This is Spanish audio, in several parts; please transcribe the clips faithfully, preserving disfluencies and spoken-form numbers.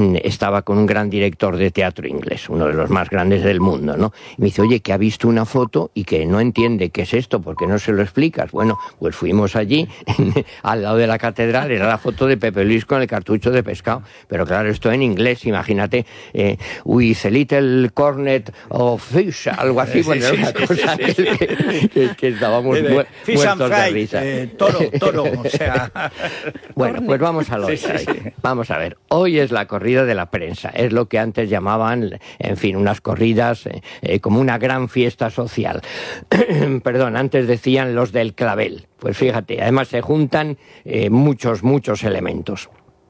estaba con un gran director de teatro inglés, uno de los más grandes del mundo, ¿no? Y me dice, oye, que ha visto una foto y que no entiende qué es esto, porque no se lo explicas. Bueno, pues fuimos allí, al lado de la catedral, era la foto de Pepe Luis con el cartucho de pescado, pero claro, esto en inglés, imagínate, eh, with a little cornet of fish, algo así, sí, bueno, sí, una sí, cosa sí, sí. Que, que, que estábamos mu Fish muertos fry, de risa. Eh, toro, toro, o sea... Bueno, pues vamos a lo sí, sí, sí. Vamos a ver, hoy es la corrida de la prensa, es lo que antes llamaban, en fin, unas corridas eh, eh, como una gran fiesta social. Perdón, antes decían los del clavel. Pues fíjate, además se juntan eh, muchos, muchos elementos.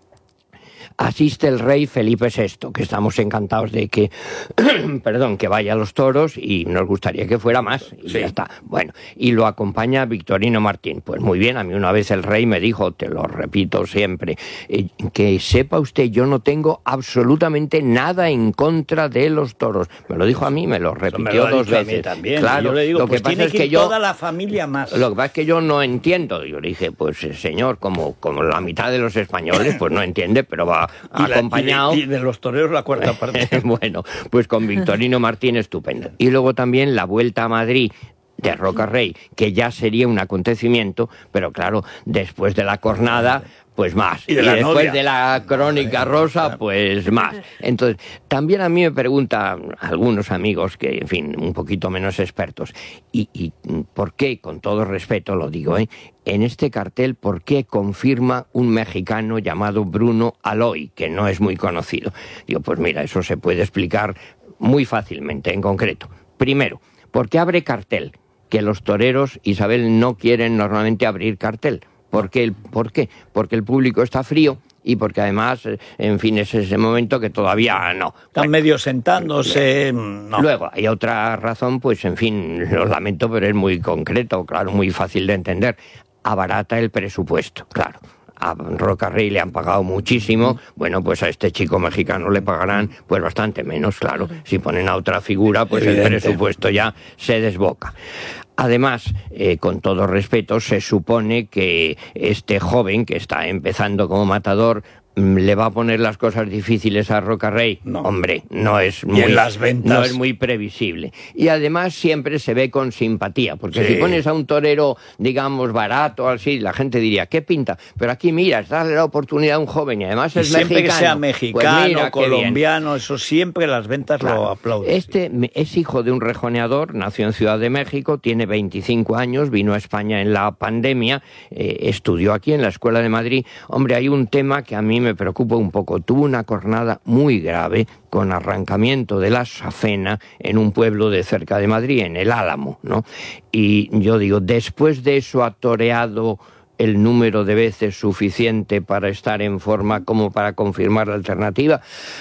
Asiste el rey Felipe sexto, que estamos encantados de que, perdón, que vaya a los toros y nos gustaría que fuera más, y sí. Ya está. Bueno, y lo acompaña Victorino Martín. Pues muy bien, a mí una vez el rey me dijo, te lo repito siempre, eh, que sepa usted, yo no tengo absolutamente nada en contra de los toros. Me lo dijo a mí, me lo repitió me lo dos veces. También. Claro, yo le digo, lo pues que pasa tiene es que, que ir yo, toda la familia más. Lo que pasa es que yo no entiendo. Yo le dije, pues señor, como, como la mitad de los españoles, pues no entiende, pero va y la, acompañado y de, y de los toreros la cuarta parte. Bueno, pues con Victorino Martín estupendo. Y luego también la Vuelta a Madrid de Roca Rey, que ya sería un acontecimiento, pero claro, después de la cornada, pues más. Y, de y la después novia. de la crónica rosa, pues más. Entonces, también a mí me preguntan algunos amigos que, en fin, un poquito menos expertos, y, y ¿por qué, con todo respeto lo digo, eh, en este cartel, por qué confirma un mexicano llamado Bruno Aloy, que no es muy conocido? Digo, pues mira, eso se puede explicar muy fácilmente, en concreto. Primero, ¿por qué abre cartel? Que los toreros, Isabel, no quieren normalmente abrir cartel. ¿Por qué? ¿Por qué? Porque el público está frío y porque además, en fin, es ese momento que todavía no. Están bueno, medio sentándose. No. Luego, hay otra razón, pues en fin, lo lamento, pero es muy concreto, claro, muy fácil de entender. Abarata el presupuesto, claro. A Roca Rey le han pagado muchísimo, bueno, pues a este chico mexicano le pagarán pues bastante menos, claro. Si ponen a otra figura, pues Evidente. El presupuesto ya se desboca. Además, eh, con todo respeto, se supone que este joven que está empezando como matador ¿le va a poner las cosas difíciles a Roca Rey? No. Hombre, no es muy, y en las ventas. No es muy previsible. Y además siempre se ve con simpatía, porque sí. Si pones a un torero, digamos, barato, así, la gente diría, ¿qué pinta? Pero aquí, mira, es darle la oportunidad a un joven y además es siempre mexicano. Que sea mexicano, pues mira, colombiano, eso siempre las ventas claro. Lo aplauden. Este es hijo de un rejoneador, nació en Ciudad de México, tiene veinticinco años, vino a España en la pandemia, eh, estudió aquí en la Escuela de Madrid. Hombre, hay un tema que a mí me preocupa un poco. Tuvo una cornada muy grave con arrancamiento de la safena en un pueblo de cerca de Madrid, en el Álamo, ¿no? Y yo digo, después de eso ha toreado el número de veces suficiente para estar en forma como para confirmar la alternativa,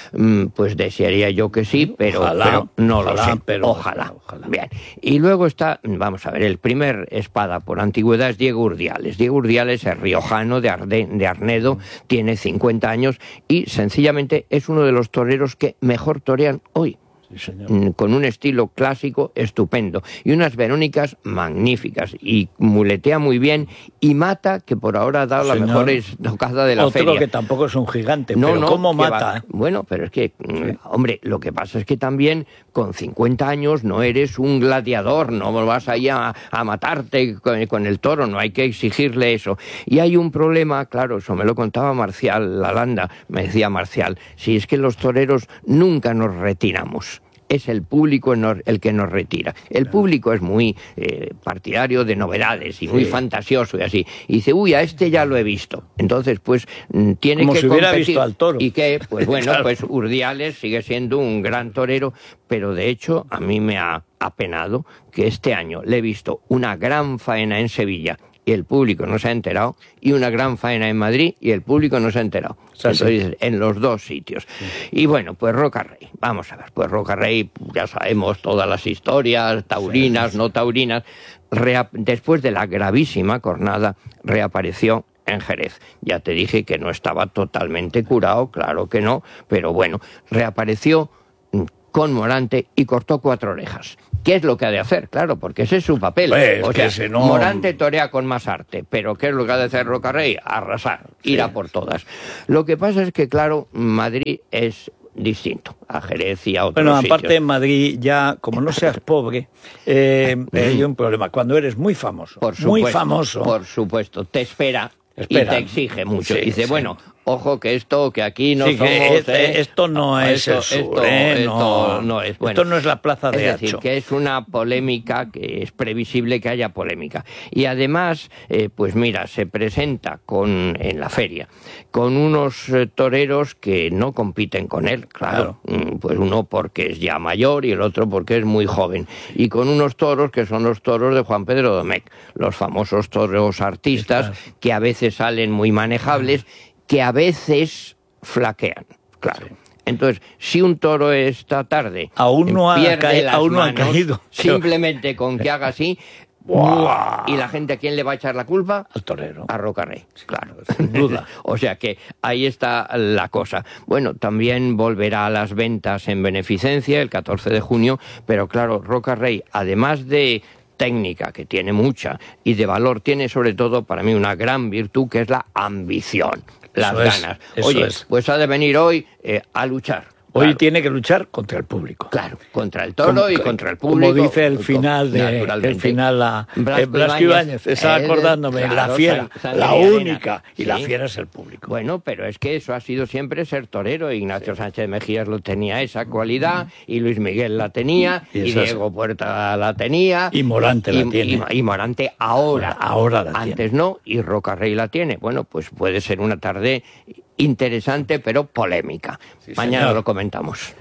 pues desearía yo que sí, pero, ojalá, pero no ojalá, lo sé. Pero, ojalá. ojalá. Bien. Y luego está, vamos a ver, el primer espada por antigüedad es Diego Urdiales. Diego Urdiales es riojano de, Arde, de Arnedo, tiene cincuenta años y sencillamente es uno de los toreros que mejor torean hoy. Sí, señor. Con un estilo clásico estupendo y unas verónicas magníficas y muletea muy bien y mata, que por ahora ha dado señor. La mejor estocada de la Otro feria. Que tampoco es un gigante, no, pero no, ¿cómo mata? Va, bueno, pero es que, sí. hombre, lo que pasa es que también con cincuenta años no eres un gladiador, no vas ahí a, a matarte con, con el toro, no hay que exigirle eso. Y hay un problema, claro, eso me lo contaba Marcial Lalanda, me decía Marcial, si es que los toreros nunca nos retiramos. Es el público el que nos retira. El público es muy eh, partidario de novedades y muy sí. fantasioso y así. Y dice, uy, a este ya lo he visto. Entonces, pues, tiene Como que si hubiera competir. Visto al toro. Y que, pues bueno, claro. pues Urdiales sigue siendo un gran torero, pero de hecho a mí me ha apenado que este año le he visto una gran faena en Sevilla y el público no se ha enterado, y una gran faena en Madrid y el público no se ha enterado. O sea, Entonces, sí. en los dos sitios. Sí. Y bueno, pues Roca Rey, vamos a ver, pues Roca Rey, ya sabemos todas las historias, taurinas, sí. no taurinas. Rea- después de la gravísima cornada, reapareció en Jerez. Ya te dije que no estaba totalmente curado, claro que no, pero bueno, reapareció con Morante y cortó cuatro orejas. ¿Qué es lo que ha de hacer? Claro, porque ese es su papel. Pues, o sea, si no... Morante torea con más arte, pero ¿qué es lo que ha de hacer Roca Rey? Arrasar, ir sí. a por todas. Lo que pasa es que, claro, Madrid es distinto a Jerez y a otros Bueno, sitios. aparte en Madrid ya, como no seas pobre, eh, hay un problema. Cuando eres muy famoso, por supuesto, muy famoso... Por supuesto, te espera, espera. y te exige mucho. Sí, y dice, sí. bueno... Ojo que esto, que aquí no sí, somos... Que es, eh, esto no es esto, el sur, esto, eh, esto no, no es bueno. Esto no es la plaza de Es decir, Hacho. que es una polémica, que es previsible que haya polémica. Y además, eh, pues mira, se presenta con en la feria con unos eh, toreros que no compiten con él, claro. claro. Pues uno porque es ya mayor y el otro porque es muy joven. Y con unos toros que son los toros de Juan Pedro Domecq, los famosos toros artistas, claro. que a veces salen muy manejables, que a veces flaquean, claro. Sí. Entonces, si un toro esta tarde aún no ha, pierde caído, las aún no manos, ha caído, simplemente con que haga así, ¡buah! ¿Y la gente a quién le va a echar la culpa? Al torero. A Roca Rey, claro. Sin duda. O sea que ahí está la cosa. Bueno, también volverá a las ventas en beneficencia el catorce de junio, pero claro, Roca Rey, además de técnica, que tiene mucha, y de valor, tiene sobre todo para mí una gran virtud, que es la ambición, las eso ganas. Es, Oye, es. pues ha de venir hoy eh, a luchar. Hoy claro. tiene que luchar contra el público. Claro, contra el toro como, y contra el público. Como dice el final de el final la Blasco, Blasco Ibáñez, estaba acordándome, claro, la fiera, San, la única, y sí. la fiera es el público. Bueno, pero es que eso ha sido siempre ser torero. Ignacio sí. Sánchez Mejías lo tenía esa cualidad, y Luis Miguel la tenía, y, y Diego Puerta la tenía. Y Morante y, la tiene. Y, y Morante ahora. Ahora la Antes tiene. no, y Roca Rey la tiene. Bueno, pues puede ser una tarde interesante, pero polémica. Sí, Mañana señor. Lo comentamos.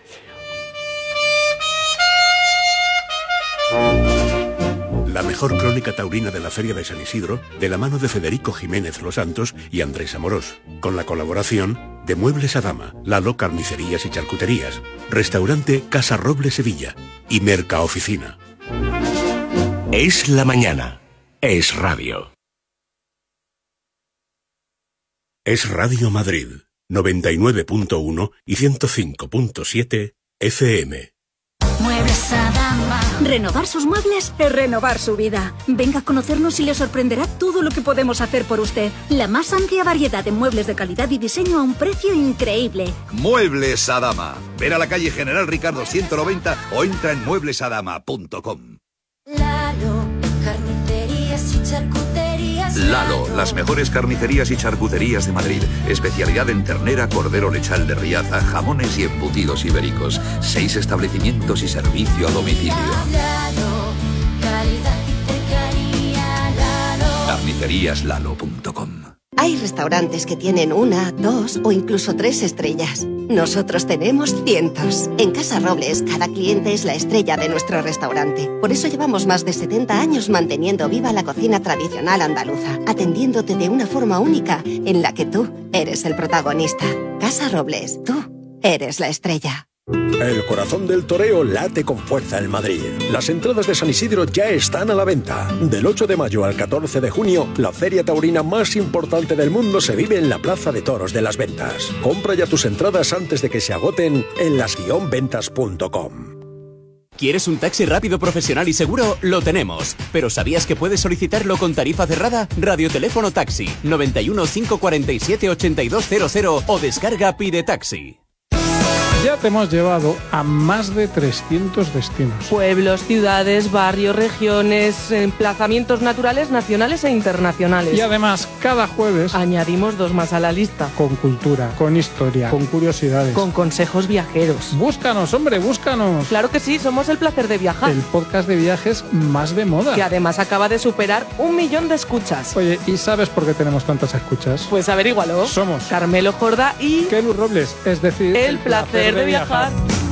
La mejor crónica taurina de la Feria de San Isidro, de la mano de Federico Jiménez Los Santos y Andrés Amorós, con la colaboración de Muebles Adama, Lalo Carnicerías y Charcuterías, Restaurante Casa Roble Sevilla y Mercaoficina. Es la mañana. Es radio. Es Radio Madrid, noventa y nueve punto uno y ciento cinco punto siete F M. Muebles Adama. Renovar sus muebles es renovar su vida. Venga a conocernos y le sorprenderá todo lo que podemos hacer por usted. La más amplia variedad de muebles de calidad y diseño a un precio increíble. Muebles Adama. Ven a la calle General Ricardo ciento noventa o entra en muebles adama punto com. Lalo, carnicerías y charcuterías. Lalo, las mejores carnicerías y charcuterías de Madrid. Especialidad en ternera, cordero lechal de Riaza, jamones y embutidos ibéricos. Seis establecimientos y servicio a domicilio. Lalo, calidad y cercanía. Lalo. carnicerías lalo punto com. Hay restaurantes que tienen una, dos o incluso tres estrellas. Nosotros tenemos cientos. En Casa Robles, cada cliente es la estrella de nuestro restaurante. Por eso llevamos más de setenta años manteniendo viva la cocina tradicional andaluza, atendiéndote de una forma única en la que tú eres el protagonista. Casa Robles, tú eres la estrella. El corazón del toreo late con fuerza en Madrid. Las entradas de San Isidro ya están a la venta. Del ocho de mayo al catorce de junio, la feria taurina más importante del mundo se vive en la Plaza de Toros de Las Ventas. Compra ya tus entradas antes de que se agoten en las guion ventas punto com. ¿Quieres un taxi rápido, profesional y seguro? Lo tenemos. ¿Pero sabías que puedes solicitarlo con tarifa cerrada? Radioteléfono Taxi, noventa y uno, cinco cuarenta y siete, ochenta y dos cero cero o descarga Pide Taxi. Ya te hemos llevado a más de trescientos destinos. Pueblos, ciudades, barrios, regiones, emplazamientos naturales nacionales e internacionales. Y además, cada jueves añadimos dos más a la lista. Con cultura, con historia, con curiosidades. Con consejos viajeros. Búscanos, hombre, búscanos. Claro que sí, somos El Placer de Viajar. El podcast de viajes más de moda. Que además acaba de superar un millón de escuchas. Oye, ¿y sabes por qué tenemos tantas escuchas? Pues averígualo. Somos Carmelo Jorda y Kelu Robles, es decir, El, el Placer de viajar.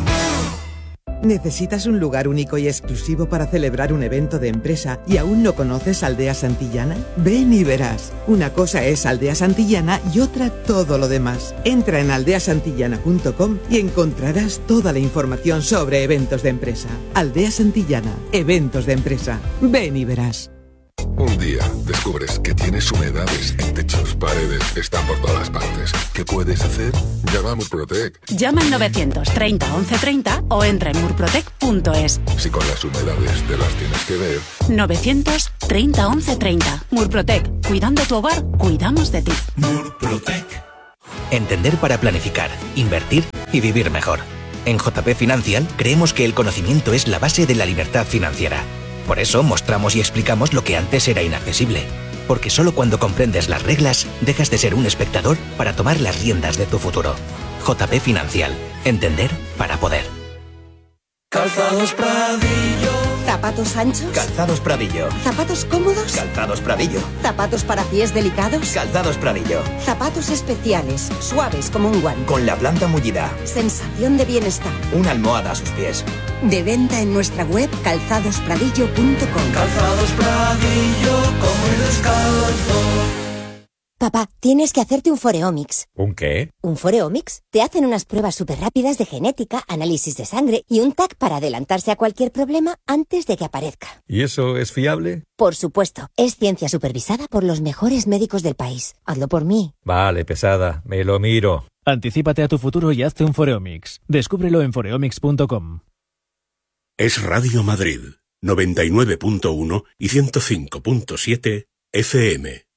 ¿Necesitas un lugar único y exclusivo para celebrar un evento de empresa y aún no conoces Aldea Santillana? Ven y verás. Una cosa es Aldea Santillana y otra todo lo demás. Entra en aldea santillana punto com y encontrarás toda la información sobre eventos de empresa. Aldea Santillana, eventos de empresa. Ven y verás. Un día descubres que tienes humedades en techos, paredes, están por todas partes. ¿Qué puedes hacer? Llama a Murprotec. Llama al novecientos treinta once treinta o entra en murprotec punto es. Si con las humedades te las tienes que ver. novecientos treinta once treinta. Murprotec. Cuidando tu hogar, cuidamos de ti. Murprotec. Entender para planificar, invertir y vivir mejor. En J P Financial creemos que el conocimiento es la base de la libertad financiera. Por eso mostramos y explicamos lo que antes era inaccesible. Porque solo cuando comprendes las reglas, dejas de ser un espectador para tomar las riendas de tu futuro. J P Financial. Entender para poder. Calzados Pradillo. ¿Zapatos anchos? Calzados Pradillo. ¿Zapatos cómodos? Calzados Pradillo. ¿Zapatos para pies delicados? Calzados Pradillo. Zapatos especiales, suaves como un guante. Con la planta mullida. Sensación de bienestar. Una almohada a sus pies. De venta en nuestra web calzados pradillo punto com. Calzados Pradillo, como el descalzo. Papá, tienes que hacerte un Foreomics. ¿Un qué? Un Foreomics. Te hacen unas pruebas súper rápidas de genética, análisis de sangre y un T A C para adelantarse a cualquier problema antes de que aparezca. ¿Y eso es fiable? Por supuesto. Es ciencia supervisada por los mejores médicos del país. Hazlo por mí. Vale, pesada. Me lo miro. Anticípate a tu futuro y hazte un Foreomics. Descúbrelo en foreomics punto com. Es Radio Madrid, noventa y nueve punto uno y ciento cinco punto siete F M.